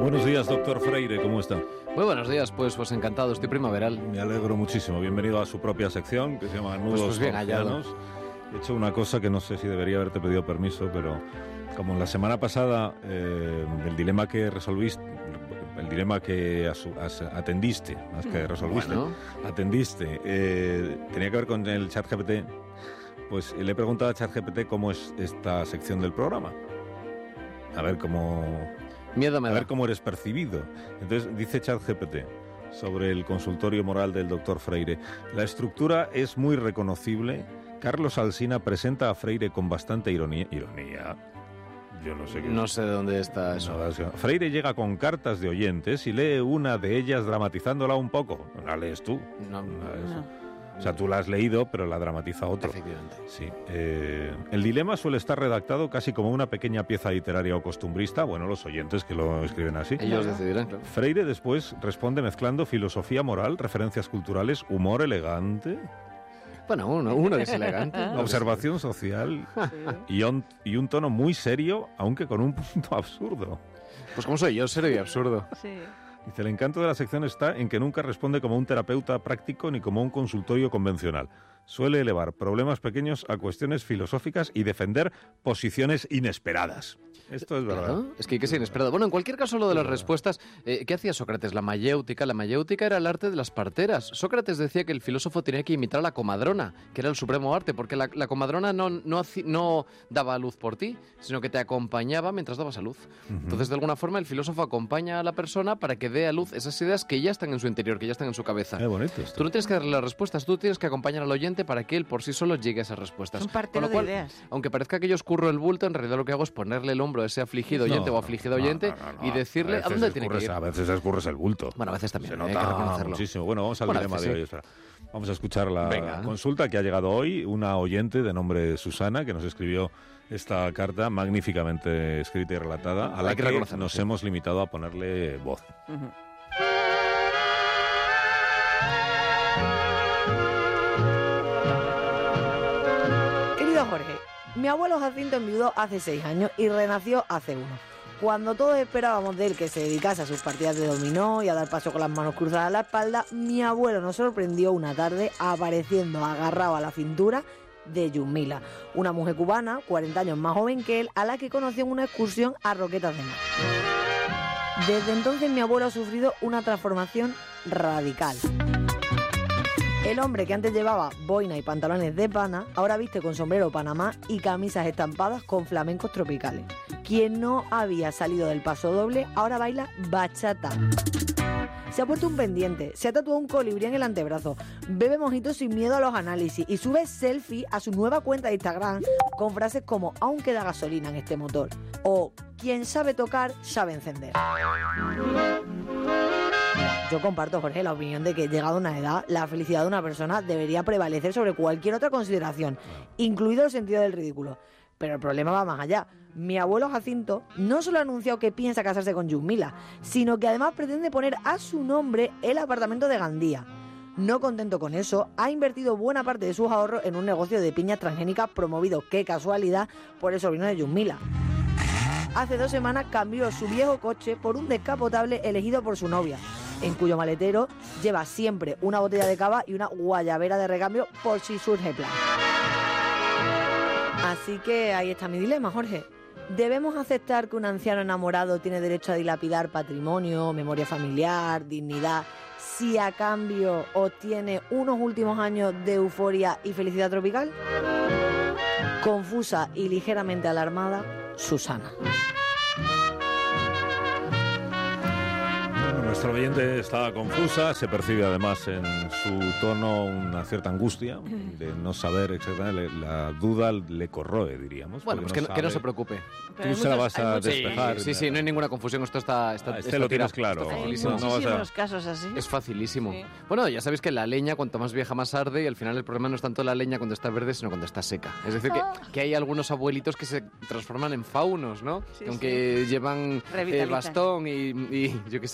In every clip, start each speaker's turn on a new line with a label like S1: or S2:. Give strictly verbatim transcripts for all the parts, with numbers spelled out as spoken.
S1: Buenos días, doctor Freire, ¿cómo está?
S2: Muy buenos días, pues, pues encantado, estoy primaveral.
S1: Me alegro muchísimo. Bienvenido a su propia sección, que se llama Nudos
S2: Pues, pues bien hallado.
S1: He hecho una cosa que no sé si debería haberte pedido permiso, pero como la semana pasada eh, el dilema que resolviste, el dilema que asu, as, atendiste, más que resolviste, bueno. atendiste, eh, tenía que ver con el ChatGPT, pues le he preguntado a ChatGPT cómo es esta sección del programa. A ver cómo...
S2: Miedo me
S1: a
S2: da.
S1: ver cómo eres percibido. Entonces dice ChatGPT sobre el consultorio moral del doctor Freire: la estructura es muy reconocible. Carlos Alsina presenta a Freire con bastante ironía. Ironía. Yo no sé qué.
S2: No sé de dónde está eso.
S1: No, Freire llega con cartas de oyentes y lee una de ellas dramatizándola un poco. ¿La lees tú?
S2: No, no.
S1: no. O sea, tú la has leído, pero la dramatiza otro.
S2: Efectivamente.
S1: Sí. Eh, el dilema suele estar redactado casi como una pequeña pieza literaria o costumbrista. Bueno, los oyentes que lo escriben así.
S2: Ellos decidirán, claro.
S1: Freire después responde mezclando filosofía moral, referencias culturales, humor elegante.
S2: Bueno, uno, uno que es elegante.
S1: Observación social y un, y un tono muy serio, aunque con un punto absurdo.
S2: Pues como soy yo, serio y absurdo.
S3: Sí.
S1: Dice, el encanto de la sección está en que nunca responde como un terapeuta práctico ni como un consultorio convencional. Suele elevar problemas pequeños a cuestiones filosóficas y defender posiciones inesperadas. Esto es verdad.
S2: Claro, es que hay que ser inesperado. Bueno, en cualquier caso, lo de las respuestas, eh, ¿qué hacía Sócrates? La mayéutica. La mayéutica era el arte de las parteras. Sócrates decía que el filósofo tenía que imitar a la comadrona, que era el supremo arte, porque la, la comadrona no, no, no daba a luz por ti, sino que te acompañaba mientras dabas a luz. Uh-huh. Entonces, de alguna forma, el filósofo acompaña a la persona para que dé a luz esas ideas que ya están en su interior, que ya están en su cabeza.
S1: Qué bonito esto.
S2: Tú no tienes que darle las respuestas, tú tienes que acompañar al oyente para que él por sí solo llegue a esas respuestas.
S3: Un partero
S2: cual,
S3: de ideas.
S2: Aunque parezca que yo escurro el bulto, en realidad lo que hago es ponerle el hombro a ese afligido oyente no, o afligida no, oyente no, no, no, y decirle a, a dónde tiene que ir.
S1: A veces escurres el bulto.
S2: Bueno, a veces también.
S1: Se
S2: hay
S1: nota
S2: que reconocerlo.
S1: Muchísimo. Bueno, vamos al
S2: bueno,
S1: dilema de
S2: sí.
S1: hoy. Espera. Vamos a escuchar la
S2: Venga.
S1: consulta que ha llegado hoy. Una oyente de nombre Susana que nos escribió esta carta magníficamente escrita y relatada, a la
S2: hay que,
S1: que nos sí. hemos limitado a ponerle voz. Uh-huh.
S4: Jorge, mi abuelo Jacinto enviudó hace seis años y renació hace uno. Cuando todos esperábamos de él que se dedicase a sus partidas de dominó y a dar paso con las manos cruzadas a la espalda, mi abuelo nos sorprendió una tarde apareciendo agarrado a la cintura de Yusmila, una mujer cubana, cuarenta años más joven que él, a la que conoció en una excursión a Roquetas de Mar. Desde entonces mi abuelo ha sufrido una transformación radical. El hombre que antes llevaba boina y pantalones de pana, ahora viste con sombrero panamá y camisas estampadas con flamencos tropicales. Quien no había salido del paso doble, ahora baila bachata. Se ha puesto un pendiente, se ha tatuado un colibrí en el antebrazo, bebe mojitos sin miedo a los análisis y sube selfie a su nueva cuenta de Instagram con frases como «aún queda gasolina en este motor» o «quien sabe tocar, sabe encender». Yo comparto, Jorge, la opinión de que, llegado a una edad, la felicidad de una persona debería prevalecer sobre cualquier otra consideración, incluido el sentido del ridículo. Pero el problema va más allá. Mi abuelo Jacinto no solo ha anunciado que piensa casarse con Yusmila, sino que además pretende poner a su nombre el apartamento de Gandía. No contento con eso, ha invertido buena parte de sus ahorros en un negocio de piñas transgénicas promovido, qué casualidad, por el sobrino de Yusmila. Hace dos semanas cambió su viejo coche por un descapotable elegido por su novia, en cuyo maletero lleva siempre una botella de cava y una guayabera de recambio por si surge plan. Así que ahí está mi dilema, Jorge. ¿Debemos aceptar que un anciano enamorado tiene derecho a dilapidar patrimonio, memoria familiar, dignidad, si a cambio obtiene unos últimos años de euforia y felicidad tropical? Confusa y ligeramente alarmada, Susana.
S1: Nuestra oyente está confusa, se percibe además en su tono una cierta angustia de no saber exactamente, la duda le corroe, diríamos.
S2: Bueno, pues
S1: no
S2: que,
S1: sabe.
S2: que no se preocupe.
S1: Tú se la vas a despejar.
S2: Sí, sí, sí, no hay ninguna confusión, esto está... está
S1: ah, este
S2: está
S1: lo tienes
S2: tirado,
S1: claro.
S2: Está
S3: Hay
S2: facilísimo.
S3: muchísimos
S1: no vas a...
S3: casos así.
S2: Es facilísimo.
S3: Sí.
S2: Bueno, ya sabéis que la leña, cuanto más vieja, más arde, y al final el problema no es tanto la leña cuando está verde, sino cuando está seca. Es decir, que, que hay algunos abuelitos que se transforman en faunos, ¿no?
S3: Sí,
S2: que aunque
S3: sí.
S2: llevan eh, bastón y, y yo qué sé, y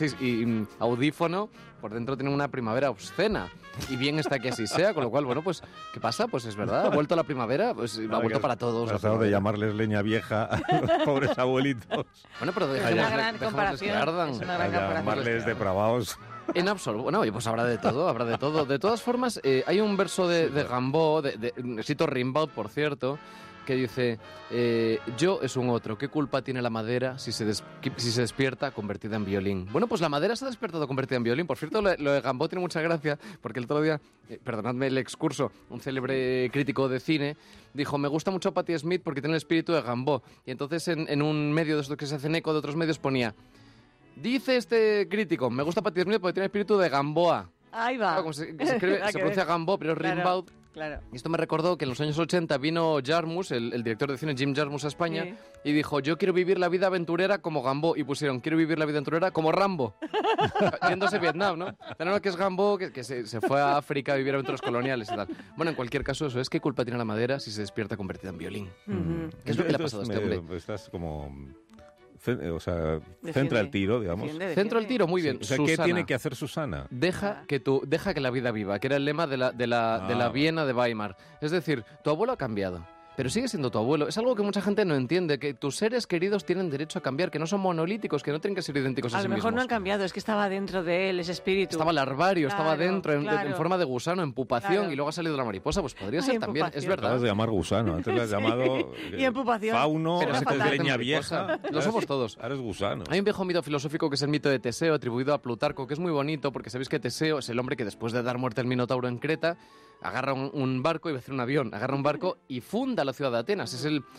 S2: mm, audífono, por dentro tiene una primavera obscena. Y bien está que así sea, con lo cual, bueno, pues, ¿qué pasa? Pues es verdad, ha vuelto la primavera, pues ha vuelto
S1: que
S2: para todos.
S1: Has dejado de llamarles leña vieja a los pobres abuelitos.
S2: Bueno, pero
S3: Es
S2: dejémosle-
S3: una gran
S2: dejémosles
S3: comparación.
S2: que ardan.
S3: Es una
S1: A
S3: gran comparación.
S1: llamarles depravados.
S2: En absoluto. Bueno, oye, pues habrá de todo, habrá de todo. De todas formas, eh, hay un verso de, de Gambó, de, de, necesito Rimbaud, por cierto, que dice, eh, yo es un otro, ¿qué culpa tiene la madera si se, des- si se despierta convertida en violín? Bueno, pues la madera se ha despertado convertida en violín. Por cierto, lo, lo de Gambó tiene mucha gracia, porque el otro día, eh, perdonadme el excurso, un célebre crítico de cine dijo, me gusta mucho Patti Smith porque tiene el espíritu de Gambó. Y entonces en, en un medio de estos que se hacen eco de otros medios ponía, dice este crítico, me gusta Patti Smith porque tiene el espíritu de Gamboa.
S3: Ahí va.
S2: Claro, como se, se, escribe-
S3: Nada
S2: se
S3: que
S2: pronuncia
S3: ver.
S2: Gambó, pero es
S3: Claro.
S2: Rimbaud.
S3: Claro.
S2: Y esto me recordó que en los años ochenta vino Jarmus, el, el director de cine Jim Jarmus a España,
S3: Sí.
S2: y dijo, yo quiero vivir la vida aventurera como Gambó. Y pusieron, quiero vivir la vida aventurera como Rambo. Yéndose a Vietnam, ¿no? Pero no, que es Gambó, que, que se, se fue a África a vivir aventuras coloniales y tal. Bueno, en cualquier caso, eso es, ¿qué culpa tiene la madera si se despierta convertida en violín?
S3: Ujú.
S2: ¿Qué es lo que le ha
S1: Entonces,
S2: pasado a este
S1: me-
S2: hombre?
S1: Estás como... ce- O sea,
S3: Defiende.
S1: centra el tiro, digamos.
S3: Defiende,
S2: Centro el
S3: defiende.
S2: tiro, muy bien.
S1: O sea, ¿qué
S2: Susana.
S1: tiene que hacer Susana?
S2: Deja que, tu, deja que la vida viva, que era el lema de la, de, la, de la
S1: Ah.
S2: Viena de Weimar. Es decir, tu abuelo ha cambiado, pero sigue siendo tu abuelo. Es algo que mucha gente no entiende, que tus seres queridos tienen derecho a cambiar, que no son monolíticos, que no tienen que ser idénticos a,
S3: A
S2: sí
S3: lo mejor no
S2: mismos.
S3: han cambiado, es que estaba dentro de él ese espíritu.
S2: Estaba larvario, estaba
S3: Claro,
S2: dentro, en,
S3: claro.
S2: en forma de gusano, en pupación,
S3: Claro.
S2: y luego ha salido la mariposa. Pues podría
S3: Ay,
S2: ser
S3: en
S2: también, es
S3: pupación.
S2: verdad.
S1: Acabas de llamar gusano, antes le has
S3: Sí.
S1: llamado
S3: Y en pupación.
S1: fauno,
S2: Pero
S1: antes
S3: se
S1: de
S3: convierte
S1: leña
S2: en
S1: vieja.
S2: mariposa. Lo somos todos.
S1: Ahora es gusano.
S2: Hay un viejo mito filosófico que es el mito de Teseo, atribuido a Plutarco, que es muy bonito, porque sabéis que Teseo es el hombre que después de dar muerte al Minotauro en Creta, agarra un, un barco, iba a decir un avión, agarra un barco y funda la ciudad de Atenas. Es el,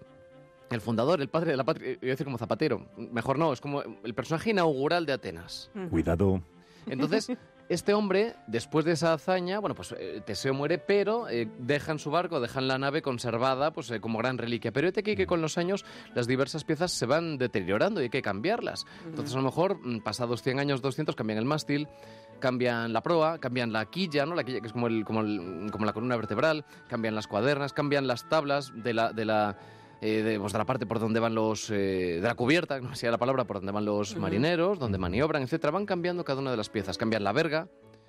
S2: el fundador, el padre de la patria, iba a decir como Zapatero. Mejor no, es como el personaje inaugural de Atenas.
S3: Ujú.
S1: Cuidado.
S2: Entonces, este hombre, después de esa hazaña, bueno, pues eh, Teseo muere, pero eh, dejan su barco, dejan la nave conservada pues eh, como gran reliquia. Pero este aquí que con los años las diversas piezas se van deteriorando y hay que cambiarlas. Entonces, a lo mejor, mm, pasados cien años, doscientos, cambian el mástil, cambian la proa, cambian la quilla, ¿no? La quilla que es como, el, como, el- como la columna vertebral, cambian las cuadernas, cambian las tablas de la... De la eh, de, pues, de la parte por donde van los... eh, de la cubierta, no sé la palabra, por donde van los
S3: Ujú.
S2: marineros, donde maniobran, etcétera. Van cambiando cada una de las piezas. Cambian la verga,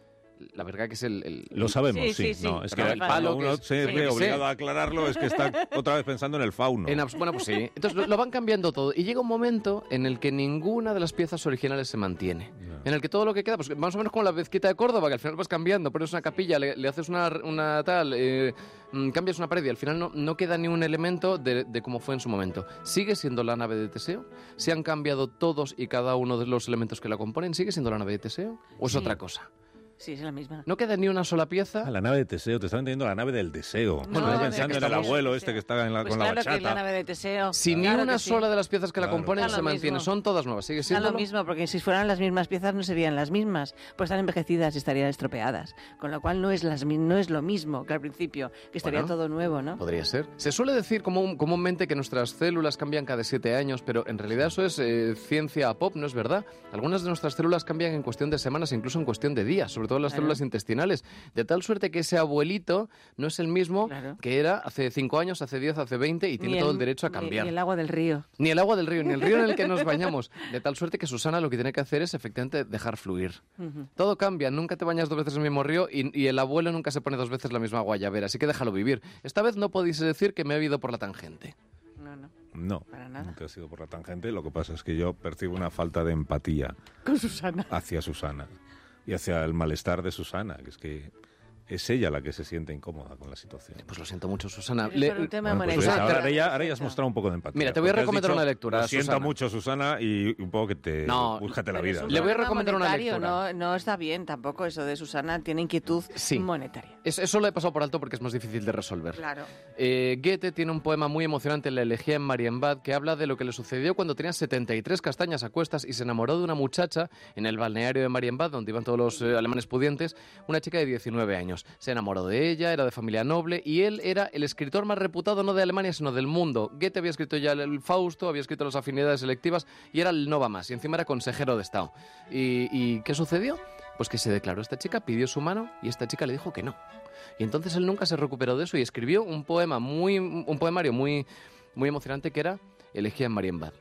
S2: la verga que es el... el-
S1: Lo sabemos,
S3: Sí,
S1: sí.
S3: sí, sí.
S1: No, es que
S2: Pero el
S1: cuando
S2: palo que
S1: uno
S2: es-
S1: se
S2: sí,
S1: ve
S2: sí.
S1: obligado a aclararlo es que está otra vez pensando en el fauno.
S2: en abs- bueno, pues sí. Entonces lo, lo van cambiando todo. Y llega un momento en el que ninguna de las piezas originales se mantiene.
S1: No.
S2: En el que todo lo que queda, pues más o menos como la mezquita de Córdoba, que al final vas cambiando, pones una capilla, le, le haces una, una tal, eh, mm, cambias una pared y al final no, no queda ni un elemento de, de cómo fue en su momento. ¿Sigue siendo la nave de Teseo? ¿Se han cambiado todos y cada uno de los elementos que la componen? ¿Sigue siendo la nave de Teseo? ¿O es
S3: Sí.
S2: otra cosa?
S3: Sí, es la misma.
S2: ¿No queda ni una sola pieza?
S1: Ah, la nave de Teseo, te estaba entendiendo la nave del deseo.
S3: No,
S1: Estaba
S3: de-
S1: pensando
S3: que
S1: en el
S3: estamos-
S1: abuelo este que está en la,
S3: Pues
S1: con
S3: claro
S1: la
S3: que es la
S1: bachata.
S3: nave de Teseo.
S2: Si ni
S3: Claro
S2: una
S3: que sí.
S2: sola de las piezas que la
S1: Claro.
S2: componen
S3: Da
S2: se
S3: lo
S2: mantiene,
S3: mismo.
S2: son todas nuevas. ¿Sigue
S3: Da
S2: siendo
S3: lo mismo, porque si fueran las mismas piezas no serían las mismas, pues están envejecidas y estarían estropeadas. Con lo cual no es, las, mi- no es lo mismo que al principio, que estaría
S2: Bueno.
S3: todo nuevo, ¿no?
S2: Podría ser. Se suele decir común- comúnmente que nuestras células cambian cada siete años, pero en realidad eso es eh, ciencia pop, no es verdad. Algunas de nuestras células cambian en cuestión de semanas, incluso en cuestión de días, sobre todo las
S3: Claro.
S2: células intestinales. De tal suerte que ese abuelito no es el mismo
S3: Claro.
S2: que era hace cinco años, hace diez, hace veinte y tiene
S3: Ni
S2: todo el derecho a
S3: ni-
S2: cambiar.
S3: Ni el agua del río.
S2: Ni el agua del río, ni el río en el que nos bañamos. De tal suerte que Susana lo que tiene que hacer es efectivamente dejar fluir.
S3: Ujú.
S2: Todo cambia, nunca te bañas dos veces en el mismo río y, y el abuelo nunca se pone dos veces la misma guayabera, así que déjalo vivir. Esta vez no podéis decir que me he ido por la tangente.
S3: No, no.
S1: No,
S3: Para nada.
S1: nunca ha sido por la tangente. Lo que pasa es que yo percibo una falta de empatía
S3: Con Susana.
S1: hacia Susana y hacia el malestar de Susana, que es que es ella la que se siente incómoda con la situación.
S2: Pues lo siento mucho, Susana.
S3: Pero
S2: Le-
S3: es por un tema
S1: Bueno, pues
S3: monetario.
S1: ves, ahora,
S2: pero-
S1: ya, ahora ya has mostrado un poco de empatía.
S2: Mira, te voy a
S1: porque has
S2: recomendar
S1: dicho,
S2: una lectura,
S1: Lo siento
S2: Susana.
S1: mucho, Susana, y un poco que te...
S2: No,
S1: búscate la
S3: Pero
S1: vida.
S3: es un
S2: Le voy a
S3: problema
S2: recomendar una
S3: monetario,
S2: lectura.
S3: No, no está bien tampoco eso de Susana, tiene inquietud
S2: Sí.
S3: monetaria.
S2: Es- eso lo he pasado por alto porque es más difícil de resolver.
S3: Claro.
S2: Eh, Goethe tiene un poema muy emocionante, La elegía en Marienbad, que habla de lo que le sucedió cuando tenía setenta y tres castañas a cuestas y se enamoró de una muchacha en el balneario de Marienbad, donde iban todos los eh, alemanes pudientes, una chica de diecinueve años. Se enamoró de ella, era de familia noble y él era el escritor más reputado no de Alemania, sino del mundo. Goethe había escrito ya el Fausto, había escrito las afinidades selectivas y era el no va más, y encima era consejero de Estado. ¿Y, y qué sucedió? Pues que se declaró esta chica, pidió su mano y esta chica le dijo que no. Y entonces él nunca se recuperó de eso y escribió un poema muy, un poemario muy, muy emocionante que era Elegía en Marienbad.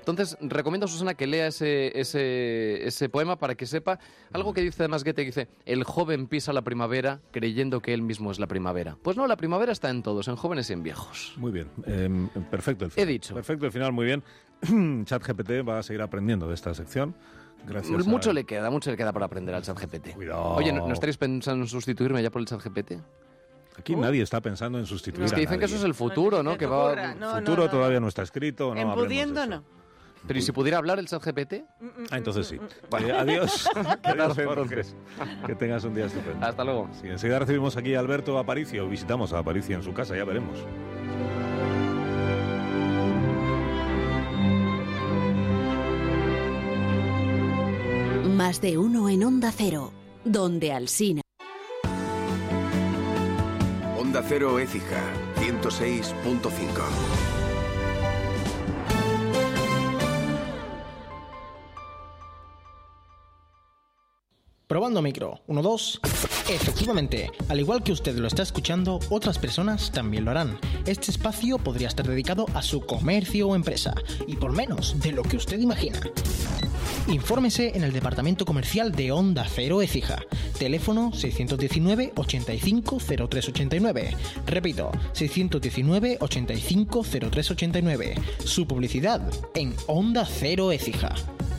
S2: Entonces, recomiendo a Susana que lea ese, ese, ese poema para que sepa algo que dice además Goethe, que dice, el joven pisa la primavera creyendo que él mismo es la primavera. Pues no, la primavera está en todos, en jóvenes y en viejos.
S1: Muy bien, eh, perfecto el final.
S2: He dicho.
S1: Perfecto el final, muy bien. ChatGPT va a seguir aprendiendo de esta sección. Gracias
S2: mucho
S1: a...
S2: le queda, mucho le queda por aprender al ChatGPT.
S1: Cuidado.
S2: Oye, ¿no, ¿no estaréis pensando en sustituirme ya por el ChatGPT?
S1: Aquí
S3: ¿Cómo?
S1: nadie está pensando en sustituir
S2: Es que
S1: a
S2: dicen
S1: nadie.
S2: que eso es el futuro, ¿no?
S3: No,
S2: que
S3: que
S2: va...
S3: ocurra. No,
S1: El futuro
S3: no, no.
S1: todavía no está escrito. No
S3: En
S1: hablemos
S3: pudiendo,
S1: de eso.
S3: no.
S2: Pero ¿y si pudiera hablar el ChatGPT?
S1: Ah, entonces sí.
S2: Bueno.
S1: Eh, adiós. Adiós,
S2: tarde,
S1: Jorge.
S2: entonces.
S1: Que tengas un día estupendo.
S2: Hasta luego.
S1: Sí, enseguida recibimos aquí a Alberto Aparicio. Visitamos a Aparicio en su casa, ya veremos.
S5: Más de uno en Onda Cero, donde Alsina.
S6: Onda Cero Écija, ciento seis punto cinco.
S7: Probando micro. uno, dos. Efectivamente, al igual que usted lo está escuchando, otras personas también lo harán. Este espacio podría estar dedicado a su comercio o empresa, y por menos de lo que usted imagina. Infórmese en el departamento comercial de Onda Cero Écija. Teléfono seiscientos diecinueve, ochenta y cinco, cero tres ochenta y nueve. Repito, seiscientos diecinueve, ochenta y cinco, cero tres ochenta y nueve. Su publicidad en Onda Cero Écija.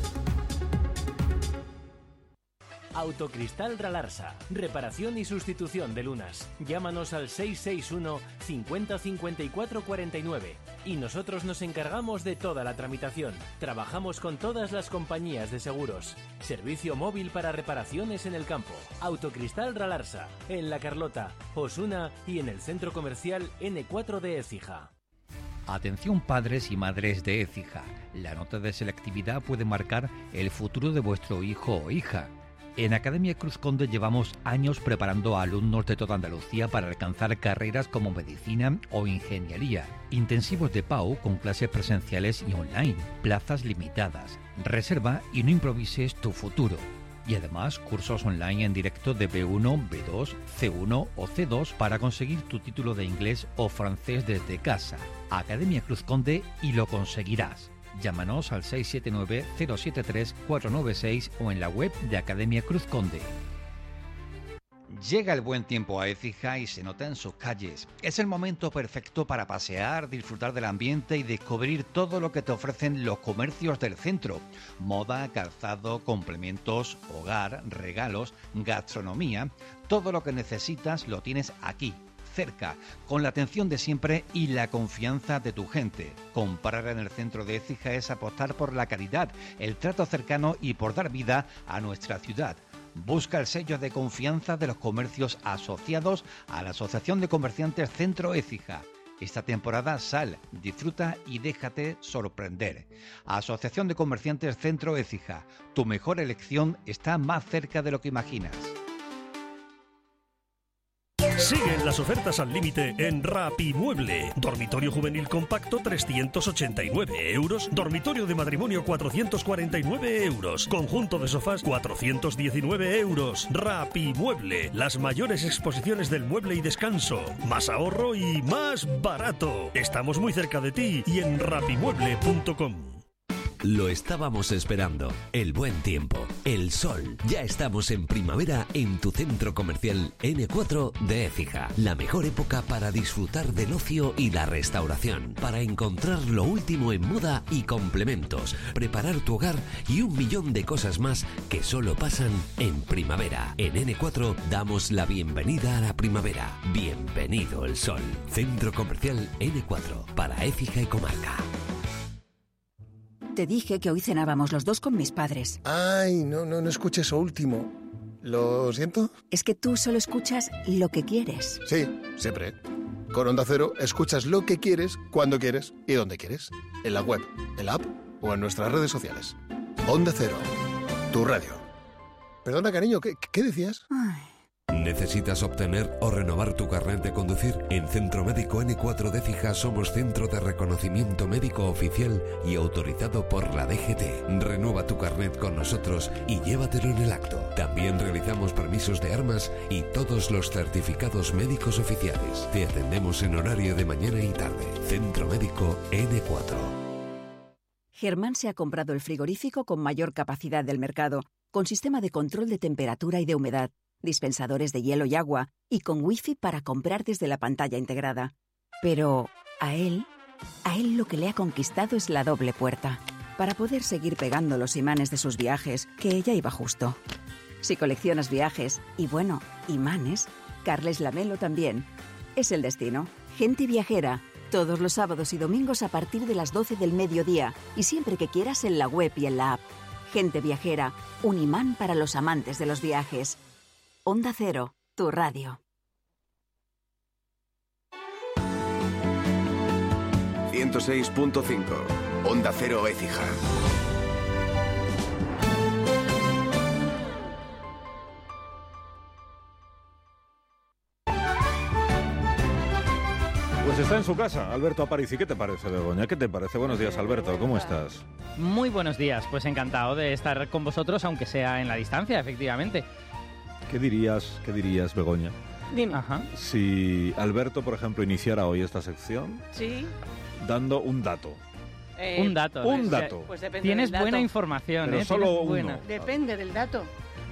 S8: Autocristal Ralarsa. Reparación y sustitución de lunas. Llámanos al seis seis uno, cincuenta, cincuenta y cuatro, cuarenta y nueve y nosotros nos encargamos de toda la tramitación. Trabajamos con todas las compañías de seguros. Servicio móvil para reparaciones en el campo. Autocristal Ralarsa. En La Carlota, Osuna y en el centro comercial ene cuatro de Écija.
S9: Atención padres y madres de Écija. La nota de selectividad puede marcar el futuro de vuestro hijo o hija. En Academia Cruz Conde llevamos años preparando a alumnos de toda Andalucía para alcanzar carreras como medicina o ingeniería. Intensivos de P A U con clases presenciales y online, plazas limitadas. Reserva y no improvises tu futuro. Y además cursos online en directo de B uno, B dos, C uno o C dos para conseguir tu título de inglés o francés desde casa. Academia Cruz Conde y lo conseguirás. Llámanos al seis siete nueve, cero siete tres, cuatro nueve seis o en la web de Academia Cruz Conde. Llega el buen tiempo a Écija y se nota en sus calles. Es el momento perfecto para pasear, disfrutar del ambiente y descubrir todo lo que te ofrecen los comercios del centro. Moda, calzado, complementos, hogar, regalos, gastronomía. Todo lo que necesitas lo tienes aquí, cerca, con la atención de siempre y la confianza de tu gente. Comprar en el centro de Écija es apostar por la calidad, el trato cercano y por dar vida a nuestra ciudad. Busca el sello de confianza de los comercios asociados a la Asociación de Comerciantes Centro Écija. Esta temporada sal, disfruta y déjate sorprender. Asociación de Comerciantes Centro Écija. Tu mejor elección está más cerca de lo que imaginas.
S10: Siguen las ofertas al límite en Rapimueble. Dormitorio juvenil compacto trescientos ochenta y nueve euros. Dormitorio de matrimonio cuatrocientos cuarenta y nueve euros. Conjunto de sofás cuatrocientos diecinueve euros. Rapimueble. Las mayores exposiciones del mueble y descanso. Más ahorro y más barato. Estamos muy cerca de ti y en rapimueble punto com.
S11: Lo estábamos esperando. El buen tiempo, el sol. Ya estamos en primavera en tu centro comercial ene cuatro de Écija. La mejor época para disfrutar del ocio y la restauración. Para encontrar lo último en moda y complementos. Preparar tu hogar y un millón de cosas más que solo pasan en primavera. En ene cuatro damos la bienvenida a la primavera. Bienvenido el sol. Centro comercial ene cuatro para Écija y comarca.
S12: Te dije que hoy cenábamos los dos con mis padres.
S13: Ay, no, no, no escuché eso último. ¿Lo siento?
S12: Es que tú solo escuchas lo que quieres.
S13: Sí, siempre. Con Onda Cero escuchas lo que quieres, cuando quieres y donde quieres. En la web, en la app o en nuestras redes sociales. Onda Cero, tu radio. Perdona, cariño, ¿qué, qué decías?
S12: Ay.
S11: ¿Necesitas obtener o renovar tu carnet de conducir? En Centro Médico ene cuatro de Écija somos centro de reconocimiento médico oficial y autorizado por la D G T. Renueva tu carnet con nosotros y llévatelo en el acto. También realizamos permisos de armas y todos los certificados médicos oficiales. Te atendemos en horario de mañana y tarde. Centro Médico ene cuatro.
S12: Germán se ha comprado el frigorífico con mayor capacidad del mercado, con sistema de control de temperatura y de humedad, dispensadores de hielo y agua, y con wifi para comprar desde la pantalla integrada. Pero a él, a él lo que le ha conquistado es la doble puerta, para poder seguir pegando los imanes de sus viajes, que ya iba justo. Si coleccionas viajes, y bueno, imanes, Carles Lamelo también. Es el destino. Gente viajera. Todos los sábados y domingos a partir de las doce del mediodía y siempre que quieras en la web y en la app. Gente viajera, un imán para los amantes de los viajes. Onda Cero, tu radio.
S6: ciento seis punto cinco, Onda Cero Écija.
S1: Pues está en su casa, Alberto Aparici. ¿Qué te parece, Begoña? ¿Qué te parece? Buenos días, Alberto. ¿Cómo estás?
S14: Muy buenos días. Pues encantado de estar con vosotros, aunque sea en la distancia, efectivamente.
S1: ¿Qué dirías, qué dirías, Begoña?
S3: Dime.
S14: Ajá.
S1: Si Alberto, por ejemplo, iniciara hoy esta sección
S3: Sí.
S1: dando un dato.
S3: Eh,
S14: un dato.
S1: Un
S14: eh,
S1: dato.
S3: Pues depende
S14: Tienes
S3: del dato.
S14: buena información,
S1: Pero
S14: ¿eh?
S1: solo
S14: Tienes
S1: uno.
S14: buena.
S3: Depende del dato.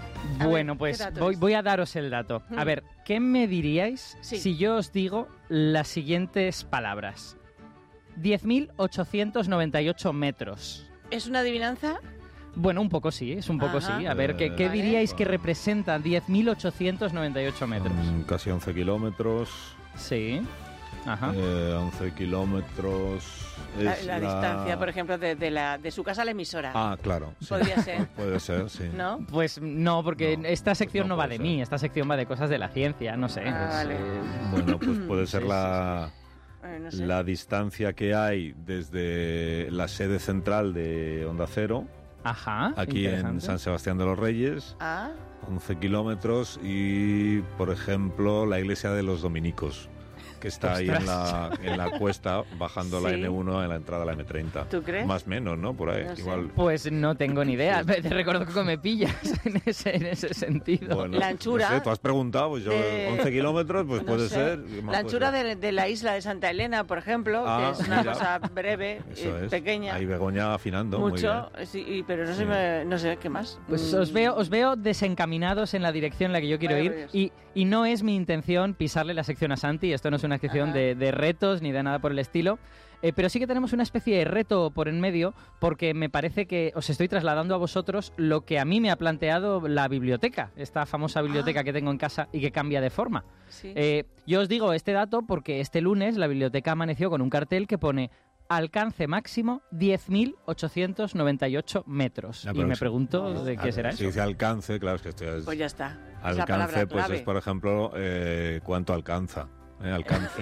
S3: A
S14: Bueno,
S3: ver,
S14: pues
S3: ¿qué dato
S14: voy,
S3: es?
S14: voy a daros el dato. A
S3: Hmm.
S14: ver, ¿qué me diríais
S3: Sí.
S14: si yo os digo las siguientes palabras? diez mil ochocientos noventa y ocho metros.
S3: ¿Es una adivinanza?
S14: Bueno, un poco sí, es un poco
S3: Ajá.
S14: sí. A ver, ¿qué, qué
S3: Vale.
S14: diríais que representa diez mil ochocientos noventa y ocho metros?
S1: Mm, casi once kilómetros.
S14: Sí. Ajá.
S1: Eh, once kilómetros.
S3: La,
S1: es
S3: la distancia, por ejemplo, de, de, la, de su casa a la emisora.
S1: Ah, claro. sí.
S3: Podría ser.
S1: Puede ser, sí.
S3: ¿No?
S14: Pues no, porque
S1: No,
S14: esta sección
S1: no
S14: no, va
S1: puede
S14: de
S1: ser.
S14: mí, esta sección va de cosas de la ciencia, no sé.
S3: Ah, vale.
S1: Bueno, pues puede ser
S14: Sí,
S1: la,
S3: Eh, no sé.
S1: la distancia que hay desde la sede central de Onda Cero,
S14: Ajá.
S1: aquí en
S14: interesante.
S1: San Sebastián de los Reyes,
S3: Ah,
S1: once kilómetros, y, por ejemplo, la iglesia de los dominicos, que está ahí en la, en la cuesta, bajando la
S3: Sí.
S1: eme uno en la entrada de la eme treinta.
S3: ¿tú crees?
S1: Más o menos, ¿no? Por ahí,
S3: No sé.
S1: igual.
S14: Pues no tengo ni idea. Te recuerdo que me pillas en ese, en ese sentido.
S1: Bueno,
S3: La anchura
S1: no sé, tú has preguntado, pues yo,
S3: de-
S1: once kilómetros, pues
S3: no
S1: puede
S3: sé.
S1: ser. ¿qué más
S3: La
S1: puede
S3: anchura
S1: ser?
S3: de, de la isla de Santa Elena, por ejemplo,
S1: Ah,
S3: que es una
S1: mira.
S3: cosa breve,
S1: Eso
S3: eh,
S1: es.
S3: pequeña,
S1: Ahí Begoña afinando. muy
S3: mucho,
S1: bien.
S3: sí, y- pero no sé,
S1: Sí.
S3: me- no sé qué más.
S14: Pues
S3: Mm,
S14: os veo, os veo desencaminados en la dirección en la que yo quiero
S3: Vaya
S14: ir
S3: por Dios.
S14: y, y no es mi intención pisarle la sección a Santi, esto no es una sección
S3: Ajá.
S14: de, de retos ni de nada por el estilo, eh, pero sí que tenemos una especie de reto por en medio porque me parece que os estoy trasladando a vosotros lo que a mí me ha planteado la biblioteca, esta famosa biblioteca
S3: Ah.
S14: que tengo en casa y que cambia de forma.
S3: sí.
S14: Eh, yo os digo este dato porque este lunes la biblioteca amaneció con un cartel que pone alcance máximo diez mil ochocientos noventa y ocho metros.
S1: Ah,
S14: y
S1: pero
S14: me
S1: sí.
S14: pregunto de
S1: A
S14: qué
S1: ver,
S14: será
S1: si
S14: eso.
S1: dice alcance, claro, es que esto ya es...
S3: Pues ya está. Es la
S1: alcance,
S3: palabra
S1: pues
S3: clave.
S1: es, por ejemplo, eh, cuánto alcanza. ¿eh? Alcance.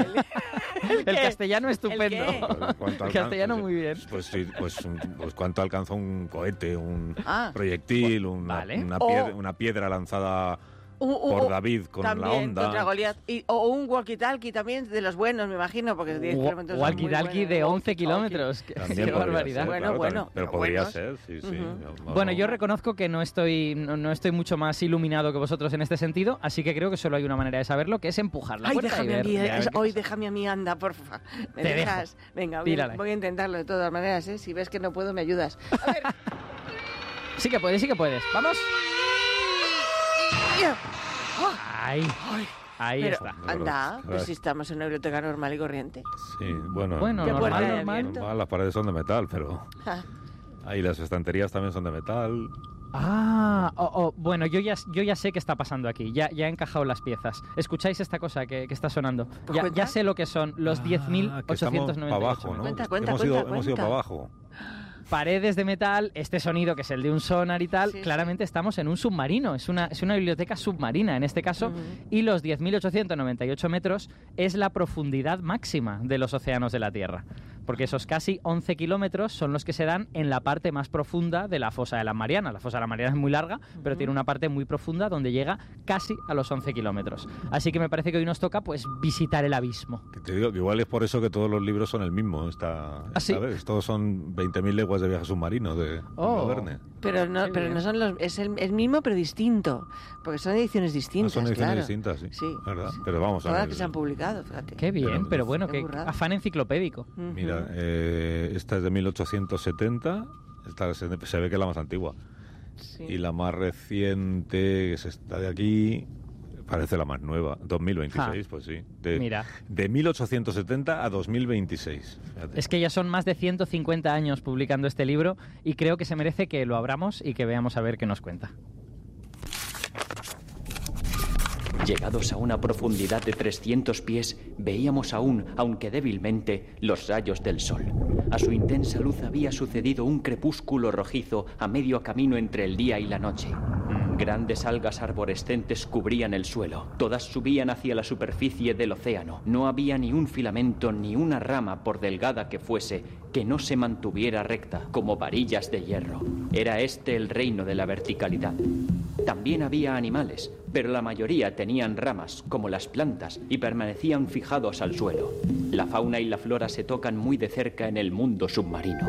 S14: El castellano estupendo.
S3: ¿El qué?
S1: ¿Cuánto
S14: El castellano
S1: alcanza?
S14: muy bien.
S1: Pues sí, pues, un- pues cuánto alcanza un cohete, un
S3: Ah.
S1: proyectil, una,
S14: Vale.
S1: una,
S3: O-
S1: piedra, una piedra lanzada
S3: Un- un-
S1: por
S3: un-
S1: David con la
S3: también,
S1: onda.
S3: contra Goliat. Y, o un walkie-talkie también, de los buenos, me imagino, porque diez
S14: Wa-
S3: kilómetros son muy
S14: Walkie-talkie
S3: buenos.
S14: de once
S3: Walkie-talkie.
S14: kilómetros. Qué,
S1: También
S14: qué
S1: podría
S14: barbaridad.
S1: ser,
S3: Bueno,
S1: claro,
S3: bueno,
S1: también, pero
S3: pero
S1: podría
S3: buenos.
S1: ser, sí, sí.
S3: Ujú.
S1: No, no,
S14: Bueno,
S1: no.
S14: yo reconozco que no estoy, no, no estoy mucho más iluminado que vosotros en este sentido, así que creo que solo hay una manera de saberlo, que es empujar la
S3: Ay,
S14: puerta y
S3: déjame a
S14: ver,
S3: mí,
S14: y a
S3: eh,
S14: ver qué
S3: hoy
S14: pasa.
S3: déjame a mí, anda, porfa. ¿Me
S14: Te
S3: dejas? Venga, voy,
S14: Tírale.
S3: voy a intentarlo de todas maneras, ¿eh? Si ves que no puedo, me ayudas. A ver.
S14: Sí que puedes, sí que puedes. ¡Vamos!
S3: Ya.
S14: Ahí,
S3: Ay,
S14: ahí
S3: pero,
S14: está.
S3: anda, pues
S1: Claro.
S3: si estamos en una biblioteca normal y corriente.
S1: Sí, bueno,
S14: Bueno,
S3: ¿Qué
S14: normal,
S3: puerta de
S14: normal.
S3: abierto?
S1: normal, las paredes son de metal, pero
S3: Ah,
S1: ahí las estanterías también son de metal.
S14: Ah, oh, oh, bueno, yo ya, yo ya sé qué está pasando aquí, ya, ya he encajado las piezas. ¿Escucháis esta cosa que, que está sonando?
S3: Pues
S14: Ya,
S3: cuenta.
S14: ya sé lo que son los diez mil
S1: Ah, que estamos
S14: ochocientos noventa y
S1: para
S14: ocho
S1: abajo, ¿no?
S3: Cuenta, cuenta,
S1: hemos,
S3: cuenta,
S1: ido, hemos ido
S3: cuenta.
S1: para abajo.
S14: Paredes de metal, este sonido que es el de un sonar y tal,
S3: Sí, sí.
S14: claramente estamos en un submarino, es una, es una biblioteca submarina en este caso,
S3: Ujú.
S14: y los diez mil ochocientos noventa y ocho metros es la profundidad máxima de los océanos de la Tierra, porque esos casi once kilómetros son los que se dan en la parte más profunda de la fosa de las Marianas. La fosa de las Marianas es muy larga, pero tiene una parte muy profunda donde llega casi a los once kilómetros. Así que me parece que hoy nos toca pues visitar el abismo.
S1: Que te digo que igual es por eso que todos los libros son el mismo. Esta,
S14: ¿Ah, sí?
S1: esta vez. Todos son veinte mil leguas de viaje submarino de
S14: Oh.
S1: Verne.
S3: Pero no,
S14: Qué
S3: pero
S14: bien.
S3: no son los, es el, el mismo pero distinto, porque son ediciones
S1: No
S3: distintas,
S1: son ediciones
S3: claro.
S1: distintas, sí.
S3: Sí.
S1: ¿Verdad? Pero vamos a
S3: Todas
S1: ver.
S3: que se han publicado, fíjate.
S14: Qué bien, pero bueno,
S3: Qué
S14: qué
S3: burrada.
S14: afán enciclopédico.
S3: Ujú.
S1: Mira, Mira, eh, esta es de mil ochocientos setenta, esta se, se ve que es la más antigua. Sí. Y la más reciente, que es esta de aquí, parece la más nueva, dos mil veintiséis, ah, pues sí. De,
S14: mira.
S1: De mil ochocientos setenta a dos mil veintiséis. Fíjate.
S14: Es que ya son más de ciento cincuenta años publicando este libro y creo que se merece que lo abramos y que veamos a ver qué nos cuenta.
S15: Llegados a una profundidad de trescientos pies, veíamos aún, aunque débilmente, los rayos del sol. A su intensa luz había sucedido un crepúsculo rojizo a medio camino entre el día y la noche. Grandes algas arborescentes cubrían el suelo. Todas subían hacia la superficie del océano. No había ni un filamento ni una rama, por delgada que fuese, que no se mantuviera recta, como varillas de hierro. Era este el reino de la verticalidad. También había animales, pero la mayoría tenían ramas, como las plantas, y permanecían fijados al suelo. La fauna y la flora se tocan muy de cerca en el mundo submarino.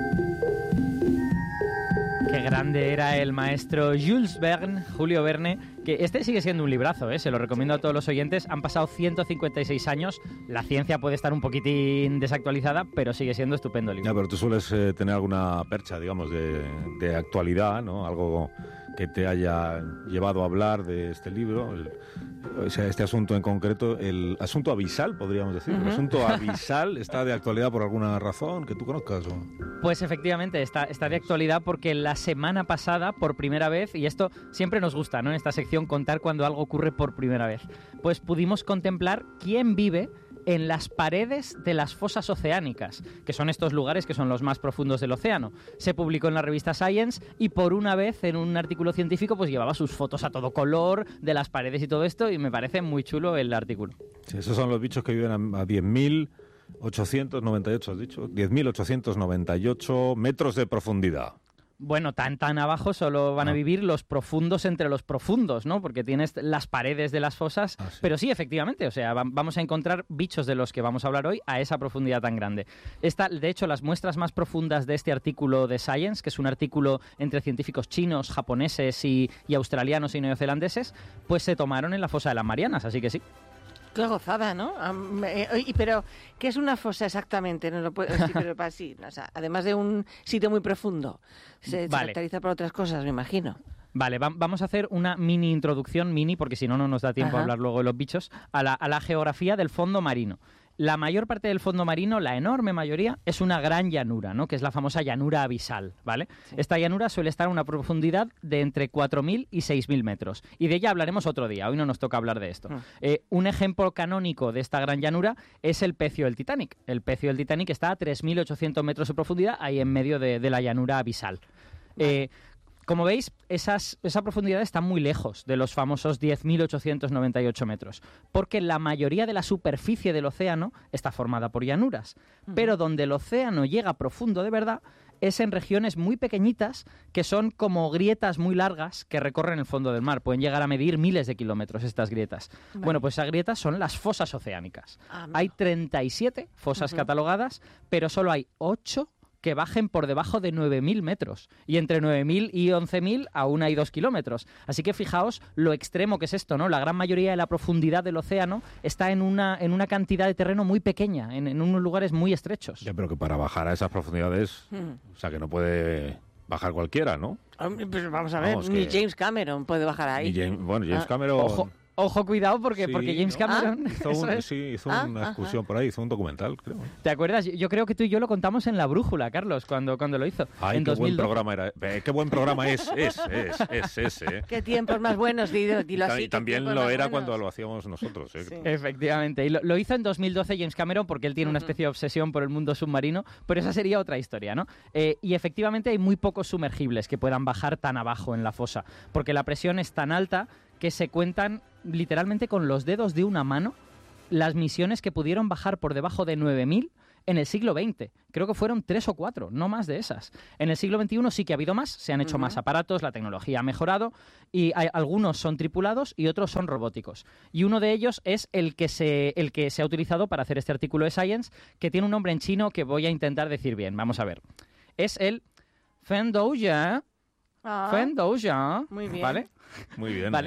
S14: Qué grande era el maestro Jules Verne, Julio Verne, que este sigue siendo un librazo, ¿eh? Se lo recomiendo a todos los oyentes. Han pasado ciento cincuenta y seis años, la ciencia puede estar un poquitín desactualizada, pero sigue siendo estupendo libro.
S1: Ya, pero tú sueles eh, tener alguna percha, digamos, de, de actualidad, ¿no? Algo que te haya llevado a hablar de este libro, el, o sea, este asunto en concreto, el asunto abisal, podríamos decir. Uh-huh. El asunto abisal está de actualidad por alguna razón que tú conozcas, ¿o?
S14: Pues efectivamente, está, está de actualidad porque la semana pasada, por primera vez, y esto siempre nos gusta, ¿no?, en esta sección contar cuando algo ocurre por primera vez, pues pudimos contemplar quién vive en las paredes de las fosas oceánicas, que son estos lugares que son los más profundos del océano. Se publicó en la revista Science y por una vez en un artículo científico pues llevaba sus fotos a todo color de las paredes y todo esto, y me parece muy chulo el artículo.
S1: Sí, esos son los bichos que viven a, a diez mil ochocientos noventa y ocho, has dicho, diez mil ochocientos noventa y ocho metros de profundidad.
S14: Bueno, tan tan abajo solo van a vivir los profundos entre los profundos, ¿no? Porque tienes las paredes de las fosas, ah, sí. Pero sí, efectivamente, o sea, va, vamos a encontrar bichos de los que vamos a hablar hoy a esa profundidad tan grande. Esta, de hecho, las muestras más profundas de este artículo de Science, que es un artículo entre científicos chinos, japoneses y, y australianos y neozelandeses, pues se tomaron en la fosa de las Marianas, así que sí.
S3: Qué gozada, ¿no? Um, eh, pero, ¿qué es una fosa exactamente? No lo puedo decir, pero para sí. O sea, además de un sitio muy profundo, se vale. caracteriza por otras cosas, me imagino.
S14: Vale, va, vamos a hacer una mini introducción, mini, porque si no, no nos da tiempo Ajá. a hablar luego de los bichos, a la, a la geografía del fondo marino. La mayor parte del fondo marino, la enorme mayoría, es una gran llanura, ¿no?, que es la famosa llanura abisal, ¿vale? Sí. Esta llanura suele estar a una profundidad de entre cuatro mil y seis mil metros. Y de ella hablaremos otro día, hoy no nos toca hablar de esto. Mm. Eh, un ejemplo canónico de esta gran llanura es el pecio del Titanic. El pecio del Titanic está a tres mil ochocientos metros de profundidad, ahí en medio de, de la llanura abisal. Vale. Eh, Como veis, esas, esa profundidad está muy lejos de los famosos diez mil ochocientos noventa y ocho metros, porque la mayoría de la superficie del océano está formada por llanuras, uh-huh. pero donde el océano llega profundo de verdad es en regiones muy pequeñitas que son como grietas muy largas que recorren el fondo del mar. Pueden llegar a medir miles de kilómetros estas grietas. Vale. Bueno, pues esas grietas son las fosas oceánicas. Ah, no. Hay treinta y siete fosas uh-huh. catalogadas, pero solo hay ocho que bajen por debajo de nueve mil metros. Y entre nueve mil y once mil aún hay dos kilómetros. Así que fijaos lo extremo que es esto, ¿no? La gran mayoría de la profundidad del océano está en una, en una cantidad de terreno muy pequeña, en, en unos lugares muy estrechos.
S1: Ya, pero que para bajar a esas profundidades, mm. o sea, que no puede bajar cualquiera, ¿no?
S3: Pues vamos a ver, vamos, ni que... James Cameron puede bajar ahí.
S1: Ni James, bueno, James ah. Cameron...
S14: Ojo. Ojo, cuidado, porque, sí, porque James Cameron...
S1: ¿Ah? Hizo, un, sí, hizo ah, una excursión ajá. por ahí, hizo un documental, creo.
S14: ¿Te acuerdas? Yo creo que tú y yo lo contamos en La Brújula, Carlos, cuando, cuando lo hizo.
S1: Ay,
S14: en
S1: qué
S14: dos mil dos.
S1: Buen programa era. Eh, qué buen programa es, es, es, es ese. ¿eh?
S3: Qué tiempos más buenos, dilo, dilo así.
S1: Y también lo era buenos. Cuando lo hacíamos nosotros. ¿eh?
S14: Sí. Efectivamente. Y lo, lo hizo en dos mil doce James Cameron porque él tiene uh-huh. una especie de obsesión por el mundo submarino, pero esa sería otra historia, ¿no? Eh, y efectivamente hay muy pocos sumergibles que puedan bajar tan abajo en la fosa, porque la presión es tan alta que se cuentan literalmente con los dedos de una mano las misiones que pudieron bajar por debajo de nueve mil en el siglo veinte. Creo que fueron tres o cuatro, no más de esas. En el siglo veintiuno sí que ha habido más, se han hecho uh-huh. más aparatos, la tecnología ha mejorado y hay, algunos son tripulados y otros son robóticos. Y uno de ellos es el que, se, el que se ha utilizado para hacer este artículo de Science, que tiene un nombre en chino que voy a intentar decir bien. Vamos a ver. Es el Fendouya. Ah, Fendouya.
S3: Muy bien.
S1: ¿Vale? Muy bien,
S14: vale.
S1: ¿eh?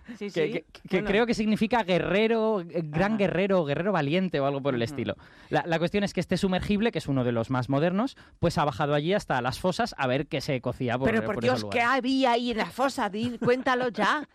S3: Sí,
S14: que,
S3: sí.
S14: que, que
S3: Bueno.
S14: creo que significa guerrero, gran
S3: Ajá.
S14: guerrero, guerrero valiente o algo por el
S3: Ujú.
S14: estilo. La, la cuestión es que este sumergible, que es uno de los más modernos, pues ha bajado allí hasta las fosas a ver qué se cocía por,
S3: Pero por
S14: por
S3: Dios,
S14: esos
S3: ¿qué
S14: lugares.
S3: había ahí en la fosa? Di, cuéntalo ya.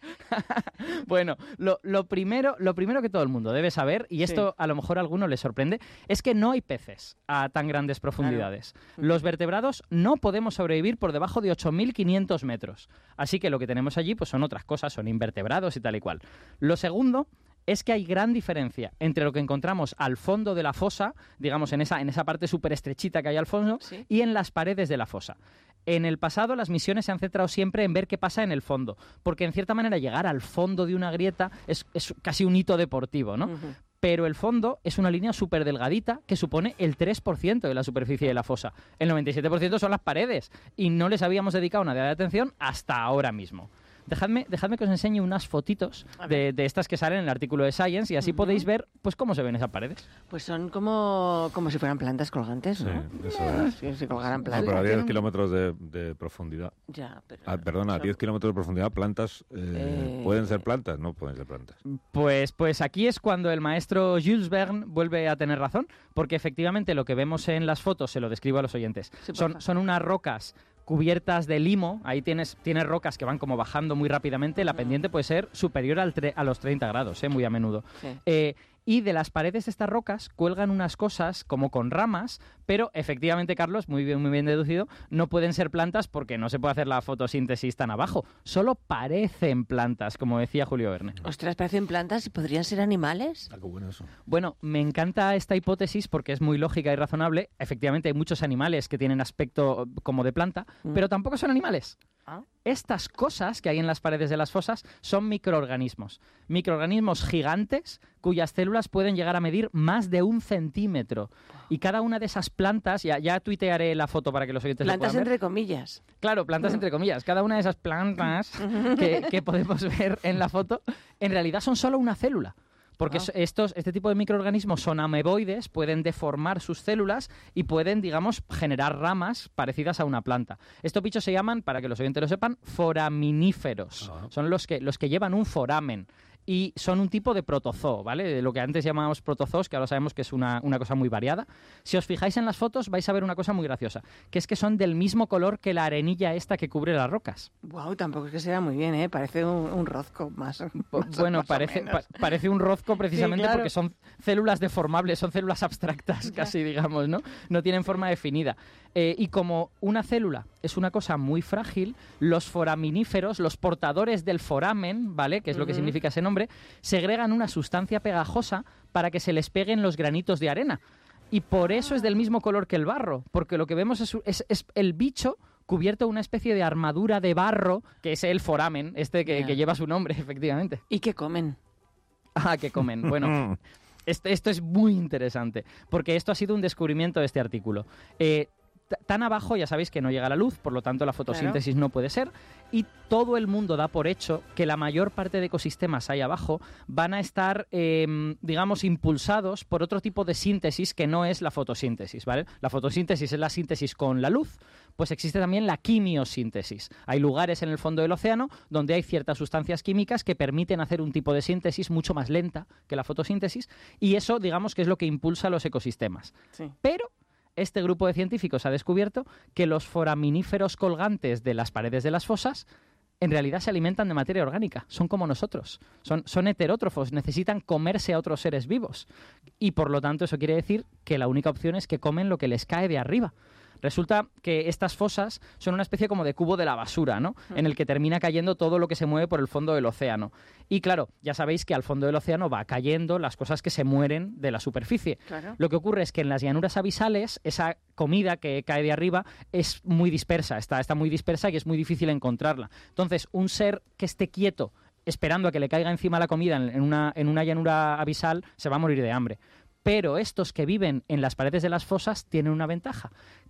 S14: Bueno, lo, lo, primero, lo primero que todo el mundo debe saber, y esto
S3: Sí.
S14: a lo mejor a alguno le sorprende, es que no hay peces a tan grandes profundidades. Los vertebrados no podemos sobrevivir por debajo de ocho mil quinientos metros. Así que lo que tenemos allí pues son otras cosas, son invertebrados y tal y cual. Lo segundo es que hay gran diferencia entre lo que encontramos al fondo de la fosa, digamos en esa, en esa parte súper estrechita que hay al fondo,
S3: Sí.
S14: y en las paredes de la fosa. En el pasado las misiones se han centrado siempre en ver qué pasa en el fondo, porque en cierta manera llegar al fondo de una grieta es, es casi un hito deportivo, ¿no?
S3: Ujú.
S14: Pero el fondo es una línea súper delgadita que supone el tres por ciento de la superficie de la fosa. El noventa y siete por ciento son las paredes y no les habíamos dedicado nada de atención hasta ahora mismo. Dejadme, dejadme que os enseñe unas fotitos de, de estas que salen en el artículo de Science y así
S3: Ujú.
S14: podéis ver pues cómo se ven esas paredes.
S3: Pues son como, como si fueran plantas colgantes, ¿no?
S1: Sí, eso es.
S3: Si se colgaran
S1: No,
S3: plantas.
S1: pero a diez kilómetros de, de profundidad.
S3: Ya, pero...
S1: Ah, perdona, a diez kilómetros de profundidad, plantas. Eh,
S3: Eh.
S1: ¿Pueden ser plantas? No pueden ser plantas.
S14: Pues, pues aquí es cuando el maestro Jules Verne vuelve a tener razón, porque efectivamente lo que vemos en las fotos, se lo describo a los oyentes,
S3: Sí, por
S14: son,
S3: favor.
S14: son unas rocas cubiertas de limo, ahí tienes, tienes rocas que van como bajando muy rápidamente, la pendiente puede ser superior al tre- a los treinta grados, ¿eh? Muy a menudo.
S3: Sí.
S14: Eh, y de las paredes de estas rocas cuelgan unas cosas como con ramas, pero efectivamente, Carlos, muy bien, muy bien deducido, no pueden ser plantas porque no se puede hacer la fotosíntesis tan abajo. Solo parecen plantas, como decía Julio Verne.
S3: Ostras, parecen plantas y podrían ser animales.
S1: Ah, qué bueno eso.
S14: Bueno, me encanta esta hipótesis porque es muy lógica y razonable. Efectivamente, hay muchos animales que tienen aspecto como de planta,
S3: Mm.
S14: pero tampoco son animales.
S3: Ah.
S14: Estas cosas que hay en las paredes de las fosas son microorganismos. Microorganismos gigantes cuyas células pueden llegar a medir más de un centímetro. Y cada una de esas plantas, ya, ya tuitearé la foto para que los oyentes
S3: Plantas
S14: lo puedan ver.
S3: entre comillas.
S14: Claro, plantas entre comillas. Cada una de esas plantas que, que podemos ver en la foto, en realidad son solo una célula. Porque
S3: Ah.
S14: estos, este tipo de microorganismos son ameboides, pueden deformar sus células y pueden, digamos, generar ramas parecidas a una planta. Estos bichos se llaman, para que los oyentes lo sepan, foraminíferos.
S1: Ah.
S14: Son los que, los que llevan un foramen. Y son un tipo de protozoo, ¿vale? De lo que antes llamábamos protozoos, que ahora sabemos que es una, una cosa muy variada. Si os fijáis en las fotos, vais a ver una cosa muy graciosa, que es que son del mismo color que la arenilla esta que cubre las rocas.
S3: Wow, tampoco es que sea muy bien, ¿eh? Parece un, un rozco más. más-
S14: Bueno,
S3: más o
S14: parece,
S3: menos.
S14: pa- parece un rozco precisamente
S3: Sí, claro.
S14: porque son células deformables, son células abstractas casi, digamos, ¿no? No tienen forma definida. Eh, y como una célula es una cosa muy frágil, los foraminíferos, los portadores del foramen, ¿vale? Que es lo que
S3: Ujú.
S14: significa ese nombre, segregan una sustancia pegajosa para que se les peguen los granitos de arena. Y por eso es del mismo color que el barro, porque lo que vemos es, es- es el bicho cubierto de una especie de armadura de barro, que es el foramen, este que,
S3: Ya.
S14: que lleva su nombre, efectivamente.
S3: ¿Y qué comen?
S14: Ah, que comen. Bueno, este- esto es muy interesante, porque esto ha sido un descubrimiento de este artículo. Eh, t- tan abajo ya sabéis que no llega la luz, por lo tanto la fotosíntesis no puede ser, y todo el mundo da por hecho que la mayor parte de ecosistemas ahí abajo van a estar, eh, digamos, impulsados por otro tipo de síntesis que no es la fotosíntesis, ¿vale? La fotosíntesis es la síntesis con la luz, pues existe también la quimiosíntesis. Hay lugares en el fondo del océano donde hay ciertas sustancias químicas que permiten hacer un tipo de síntesis mucho más lenta que la fotosíntesis, y eso, digamos, que es lo que impulsa los ecosistemas.
S3: Sí.
S14: Pero este grupo de científicos ha descubierto que los foraminíferos colgantes de las paredes de las fosas en realidad se alimentan de materia orgánica, son como nosotros, son, son heterótrofos, necesitan comerse a otros seres vivos. Y por lo tanto eso quiere decir que la única opción es que comen lo que les cae de arriba. Resulta que estas fosas son una especie como de cubo de la basura, ¿no? En el que termina cayendo todo lo que se mueve por el fondo del océano. Y claro, ya sabéis que al fondo del océano va cayendo las cosas que se mueren de la superficie.
S3: Claro.
S14: Lo que ocurre es que en las llanuras abisales esa comida que cae de arriba es muy dispersa, está, está muy dispersa y es muy difícil encontrarla. Entonces, un ser que esté quieto esperando a que le caiga encima la comida en, en una, en una llanura abisal se va a morir de hambre. Pero estos que viven en las paredes de las fosas tienen una ventaja,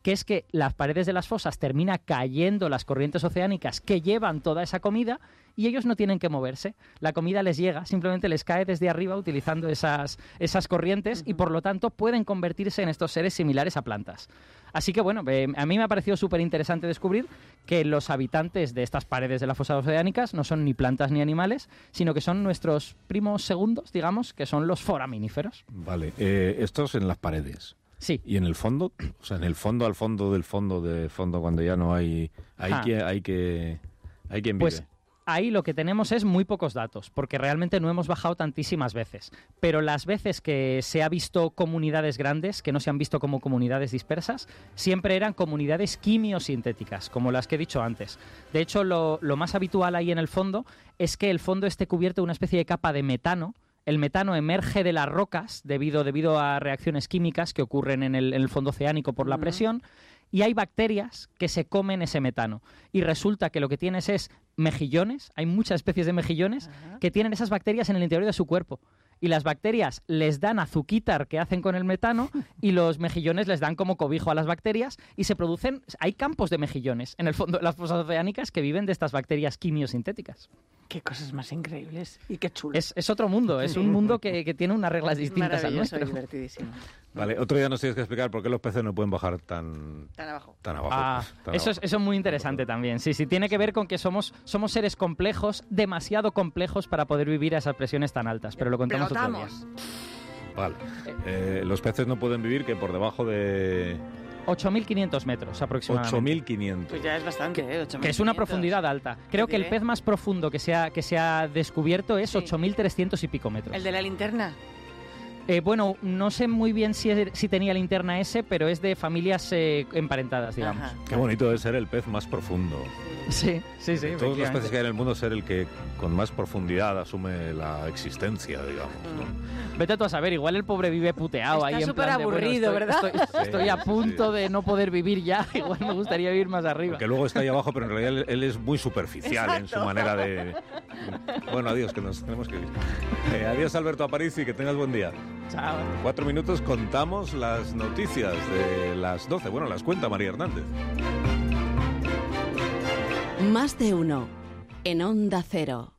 S14: que es que las paredes de las fosas termina cayendo las corrientes oceánicas que llevan toda esa comida y ellos no tienen que moverse. La comida les llega, simplemente les cae desde arriba utilizando esas, esas corrientes uh-huh. y por lo tanto pueden convertirse en estos seres similares a plantas. Así que bueno, eh, a mí me ha parecido súper interesante descubrir que los habitantes de estas paredes de las fosas oceánicas no son ni plantas ni animales, sino que son nuestros primos segundos, digamos, que son los foraminíferos.
S1: Vale, eh, estos en las paredes.
S14: Sí.
S1: ¿Y en el fondo? O sea, en el fondo, al fondo del fondo de fondo, cuando ya no hay... Hay, que, hay, que, hay quien vive.
S14: Pues ahí lo que tenemos es muy pocos datos, porque realmente no hemos bajado tantísimas veces. Pero las veces que se ha visto comunidades grandes, que no se han visto como comunidades dispersas, siempre eran comunidades quimiosintéticas, como las que he dicho antes. De hecho, lo, lo más habitual ahí en el fondo es que el fondo esté cubierto de una especie de capa de metano. El metano emerge de las rocas debido, debido a reacciones químicas que ocurren en el, en el fondo oceánico por la presión, y hay bacterias que se comen ese metano. Y resulta que lo que tienes es mejillones, hay muchas especies de mejillones Ajá. que tienen esas bacterias en el interior de su cuerpo. Y las bacterias les dan azuquitar que hacen con el metano y los mejillones les dan como cobijo a las bacterias y se producen... Hay campos de mejillones en el fondo de las fosas oceánicas que viven de estas bacterias quimiosintéticas.
S3: Qué cosas más increíbles y qué chulo.
S14: Es, es otro mundo, es un mundo que, que tiene unas reglas distintas al nuestro.
S3: Divertidísimo.
S1: Vale, otro día nos tienes que explicar por qué los peces no pueden bajar tan,
S3: tan abajo.
S1: Tan abajo,
S14: ah,
S1: pues, tan
S14: eso,
S1: abajo.
S14: Es, eso es muy interesante también. Sí, sí, tiene que ver con que somos, somos seres complejos, demasiado complejos para poder vivir a esas presiones tan altas, pero lo contamos otro día.
S1: Vale. Eh, los peces no pueden vivir que por debajo de...
S14: ocho mil quinientos metros aproximadamente.
S1: ocho mil quinientos.
S3: Pues ya es bastante, ¿eh? ocho mil quinientos.
S14: Que es una profundidad alta. Creo que el pez más profundo que se ha, que se ha descubierto es sí. ocho mil trescientos y pico metros.
S3: ¿El de la linterna?
S14: Eh, bueno, no sé muy bien si, si tenía linterna ese, pero es de familias eh, emparentadas, digamos.
S1: Ajá. Qué bonito de ser el pez más profundo.
S14: Sí, sí, sí.
S1: De todos los peces que hay en el mundo, ser el que con más profundidad asume la existencia, digamos, ¿no?
S14: Vete tú a saber, igual el pobre vive puteado
S3: Está
S14: ahí en plan
S3: súper
S14: de,
S3: aburrido,
S14: bueno, estoy,
S3: ¿verdad?
S14: Estoy, sí, estoy a punto sí. de no poder vivir ya, igual me gustaría vivir más arriba.
S1: Que luego está ahí abajo, pero en realidad él, él es muy superficial Exacto. en su manera de... Bueno, adiós, que nos tenemos que ir. Eh, adiós, Alberto Aparici, que tengas buen día.
S14: Chao.
S1: Cuatro minutos contamos las noticias de las doce. Bueno, las cuenta María Hernández.
S5: Más de uno en Onda Cero.